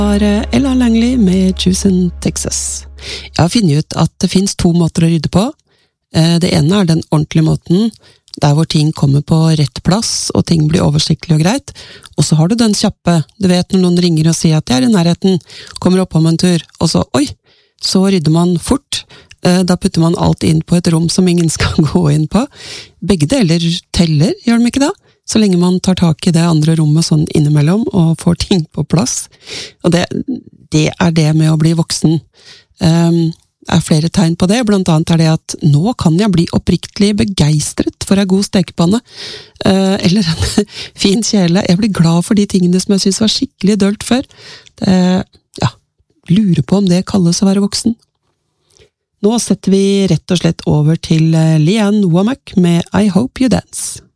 Ella Langley med Houston, Texas. Jeg har funnet ut at det finnes to måter å rydde på. Det ene den ordentlige måten, der hvor ting kommer på rett plass, og ting blir oversiktlig og greit. Og så har du den kjappe, du vet når noen ringer og sier at jeg i nærheten, kommer opp om en tur, og så, oi, så rydder man fort. Da putter man alt inn på et rom som ingen skal gå inn på. Begge deler teller, gjør de ikke da? Så lenge man tar tak i det andre rommet sånn innimellom, og får ting på plass. Og det det med å bli voksen. Flere tegn på det, blant annet det at nå kan jeg bli oppriktig begeistret for en god stekepanne, eller en fin kjele. Jeg blir glad for de tingene som jeg synes var skikkelig dølt før. Lurer på om det kalles å være voksen. Nå setter vi rett og slett over til Leanne Womack med I Hope You Dance.